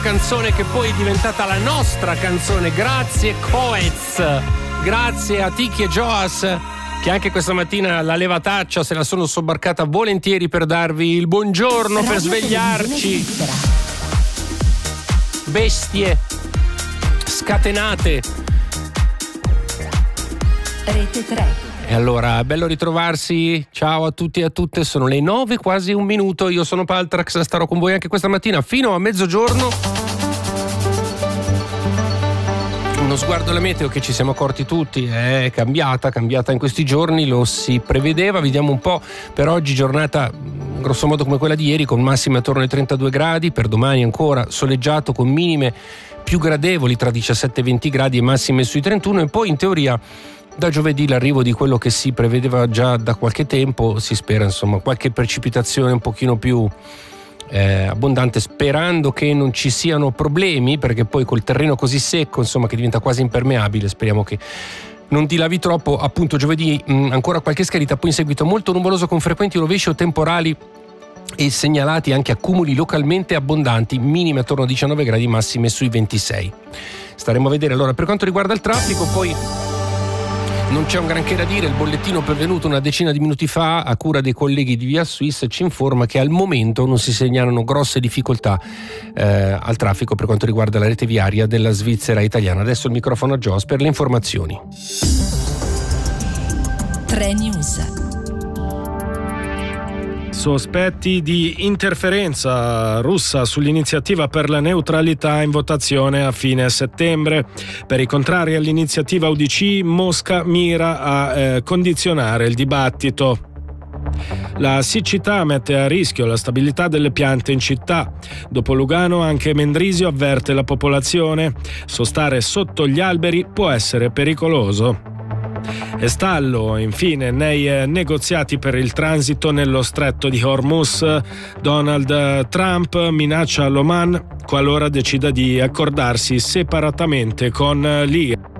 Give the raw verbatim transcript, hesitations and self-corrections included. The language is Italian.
canzone che poi è diventata la nostra canzone. Grazie Coez, grazie a Tiki e Joas, che anche questa mattina la levataccia se la sono sobbarcata volentieri per darvi il buongiorno, Radio per svegliarci. Bestie scatenate. Rete tre. E allora, bello ritrovarsi, ciao a tutti e a tutte, sono le nove, quasi un minuto, io sono Paltrax, starò con voi anche questa mattina fino a mezzogiorno. Uno sguardo alla meteo che ci siamo accorti tutti, è cambiata, cambiata in questi giorni, lo si prevedeva, vediamo un po', per oggi giornata grosso modo come quella di ieri, con massime attorno ai trentadue gradi, per domani ancora soleggiato con minime più gradevoli tra diciassette e venti gradi e massime sui trentuno, e poi in teoria da giovedì l'arrivo di quello che si prevedeva già da qualche tempo, si spera insomma qualche precipitazione un pochino più eh, abbondante, sperando che non ci siano problemi, perché poi col terreno così secco insomma che diventa quasi impermeabile, speriamo che non dilavi troppo. Appunto giovedì mh, ancora qualche schiarita, poi in seguito molto nuvoloso con frequenti rovesci o temporali e segnalati anche accumuli localmente abbondanti, minime attorno a diciannove gradi, massime sui ventisei. Staremo a vedere. Allora, per quanto riguarda il traffico, poi non c'è un granché da dire, il bollettino pervenuto una decina di minuti fa a cura dei colleghi di Via Swiss ci informa che al momento non si segnalano grosse difficoltà eh, al traffico per quanto riguarda la rete viaria della Svizzera italiana. Adesso il microfono a Joss per le informazioni. tre News. Sospetti di interferenza russa sull'iniziativa per la neutralità in votazione a fine settembre. Per i contrari all'iniziativa U D C, Mosca mira a eh, condizionare il dibattito. La siccità mette a rischio la stabilità delle piante in città. Dopo Lugano, anche Mendrisio avverte la popolazione: sostare sotto gli alberi può essere pericoloso. E stallo, infine, nei negoziati per il transito nello stretto di Hormuz. Donald Trump minaccia l'Oman qualora decida di accordarsi separatamente con l'Iran.